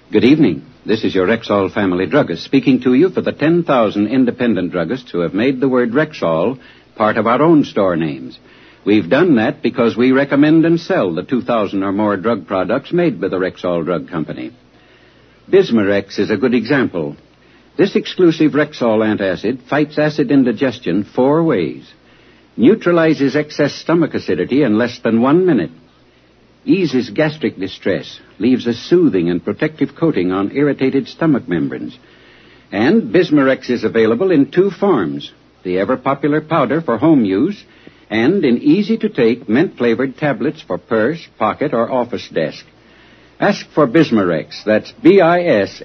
Good evening. This is your Rexall family druggist speaking to you for the 10,000 independent druggists who have made the word Rexall part of our own store names. We've done that because we recommend and sell the 2,000 or more drug products made by the Rexall Drug Company. Bismarex is a good example. This exclusive Rexall antacid fights acid indigestion 4 ways. Neutralizes excess stomach acidity in less than 1 minute. Eases gastric distress, leaves a soothing and protective coating on irritated stomach membranes. And Bismarex is available in 2 forms, the ever-popular powder for home use and in easy-to-take mint-flavored tablets for purse, pocket, or office desk. Ask for Bismarex, that's Bisma-Rex,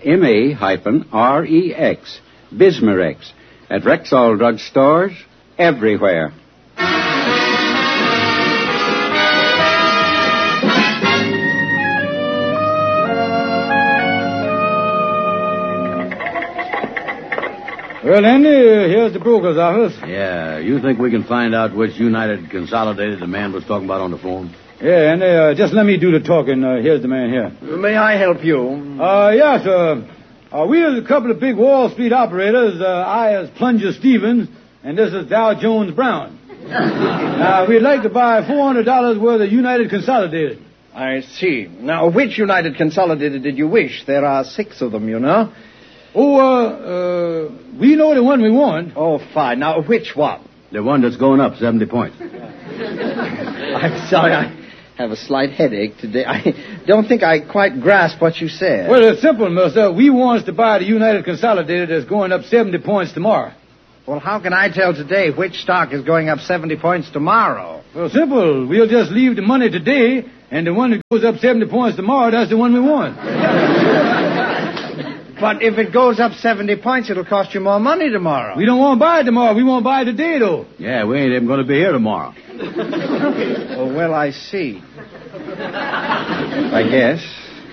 Bismarex, at Rexall drug stores everywhere. Well, Andy, here's the broker's office. Yeah, you think we can find out which United Consolidated the man was talking about on the phone? Yeah, Andy, just let me do the talking. Here's the man here. May I help you? Yes, we are a couple of big Wall Street operators. I is Plunger Stevens, and this is Dow Jones Brown. We'd like to buy $400 worth of United Consolidated. I see. Now, which United Consolidated did you wish? There are 6 of them, you know. We know the one we want. Oh, fine. Now, which one? The one that's going up 70 points. I'm sorry, I have a slight headache today. I don't think I quite grasp what you said. Well, it's simple, mister. We want to buy the United Consolidated that's going up 70 points tomorrow. Well, how can I tell today which stock is going up 70 points tomorrow? Well, simple. We'll just leave the money today, and the one that goes up 70 points tomorrow, that's the one we want. But if it goes up 70 points, it'll cost you more money tomorrow. We don't want to buy it tomorrow. We want to buy it today, though. Yeah, we ain't even going to be here tomorrow. Oh, well, I see. I guess.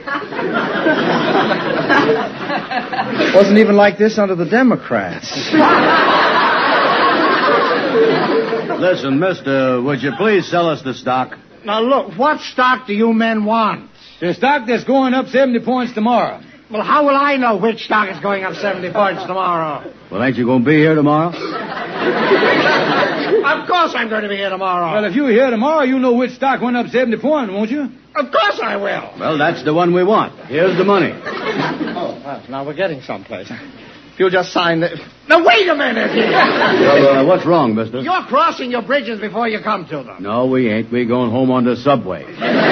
It wasn't even like this under the Democrats. Listen, mister, would you please sell us the stock? Now, look, what stock do you men want? The stock that's going up 70 points tomorrow. Well, how will I know which stock is going up 70 points tomorrow? Well, ain't you going to be here tomorrow? Of course I'm going to be here tomorrow. Well, if you're here tomorrow, you'll know which stock went up 70 points, won't you? Of course I will. Well, that's the one we want. Here's the money. Oh, now we're getting someplace. If you'll just sign the... Now, wait a minute here. Well, what's wrong, mister? You're crossing your bridges before you come to them. No, we ain't. We going home on the subway.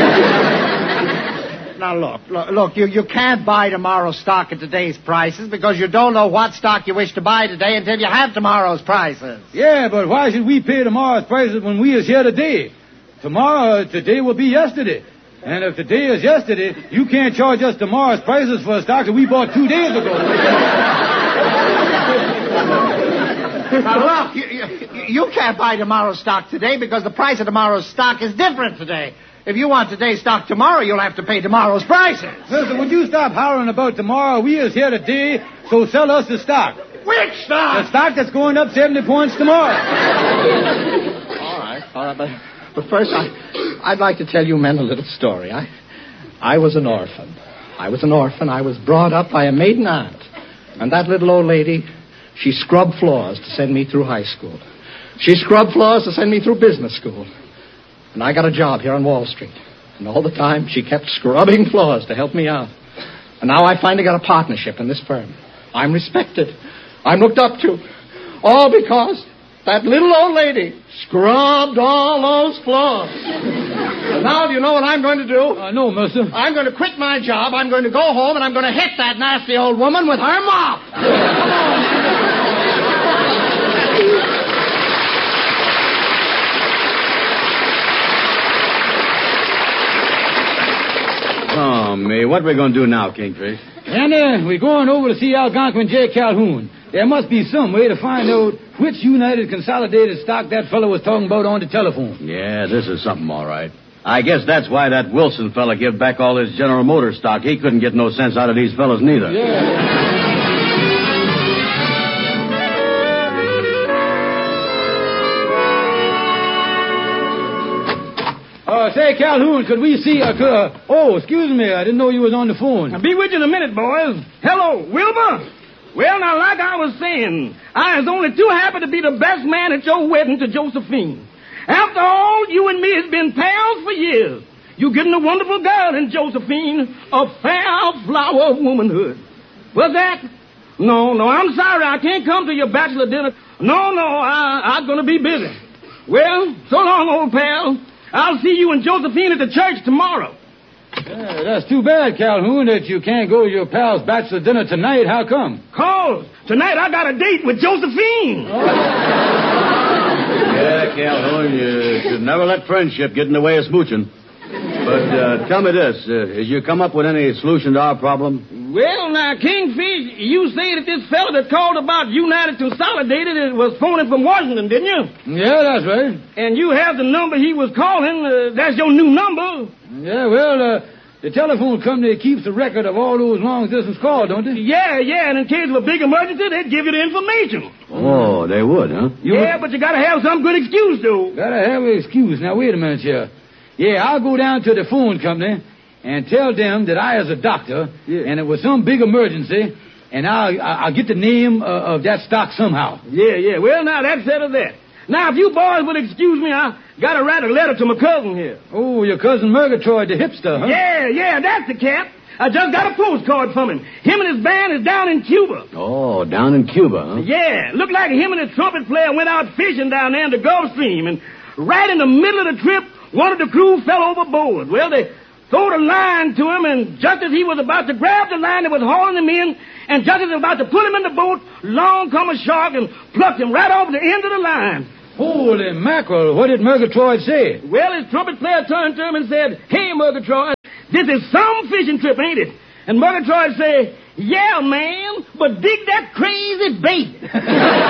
Now, look, you can't buy tomorrow's stock at today's prices because you don't know what stock you wish to buy today until you have tomorrow's prices. Yeah, but why should we pay tomorrow's prices when we is here today? Today will be yesterday. And if today is yesterday, you can't charge us tomorrow's prices for a stock that we bought 2 days ago. Now, look, you can't buy tomorrow's stock today because the price of tomorrow's stock is different today. If you want today's stock tomorrow, you'll have to pay tomorrow's prices. Listen, would you stop hollering about tomorrow? We is here today, so sell us the stock. Which stock? The stock that's going up 70 points tomorrow. All right, but first I'd like to tell you men a little story. I was an orphan. I was brought up by a maiden aunt. And that little old lady, she scrubbed floors to send me through high school. She scrubbed floors to send me through business school. And I got a job here on Wall Street. And all the time, she kept scrubbing floors to help me out. And now I finally got a partnership in this firm. I'm respected. I'm looked up to. All because that little old lady scrubbed all those floors. And now do you know what I'm going to do? No, mister. I'm going to quit my job. I'm going to go home, and I'm going to hit that nasty old woman with her mop. Oh, me. What are we going to do now, Kingfish? And we're going over to see Algonquin J. Calhoun. There must be some way to find out which United Consolidated stock that fellow was talking about on the telephone. Yeah, this is something, all right. I guess that's why that Wilson fella gave back all his General Motors stock. He couldn't get no sense out of these fellas neither. Yeah. Say, Calhoun, could we see excuse me. I didn't know you was on the phone. I'll be with you in a minute, boys. Hello, Wilbur. Well, now, like I was saying, I was only too happy to be the best man at your wedding to Josephine. After all, you and me has been pals for years. You getting a wonderful girl in Josephine, a fair flower of womanhood. What's that? No, I'm sorry. I can't come to your bachelor dinner. No, I'm going to be busy. Well, so long, old pal. I'll see you and Josephine at the church tomorrow. Yeah, that's too bad, Calhoun, that you can't go to your pal's bachelor dinner tonight. How come? 'Cause tonight I got a date with Josephine. Oh. Yeah, Calhoun, you should never let friendship get in the way of smooching. But tell me this, has you come up with any solution to our problem? Well, now, Kingfish, you say that this fella that called about United Consolidated was phoning from Washington, didn't you? Yeah, that's right. And you have the number he was calling. That's your new number. Yeah, well, the telephone company keeps a record of all those long-distance calls, don't they? Yeah, and in case of a big emergency, they'd give you the information. Oh, they would, huh? But you gotta have some good excuse, though. Gotta have an excuse. Now, wait a minute here. Yeah, I'll go down to the phone company and tell them that I is a doctor, and it was some big emergency, and I'll get the name of that stock somehow. Yeah. Well, now, that's settled that. Now, if you boys would excuse me, I gotta write a letter to my cousin here. Oh, your cousin Murgatroyd, the hipster, huh? Yeah, that's the cat. I just got a postcard from him. Him and his band is down in Cuba. Oh, down in Cuba, huh? Yeah, looked like him and his trumpet player went out fishing down there in the Gulf Stream, and right in the middle of the trip, one of the crew fell overboard. Well, they throwed a line to him, and just as he was about to grab the line that was hauling him in, and just as he was about to put him in the boat, along come a shark and plucked him right off the end of the line. Holy mackerel, what did Murgatroyd say? Well, his trumpet player turned to him and said, "Hey, Murgatroyd, this is some fishing trip, ain't it?" And Murgatroyd said, "Yeah, man, but dig that crazy bait."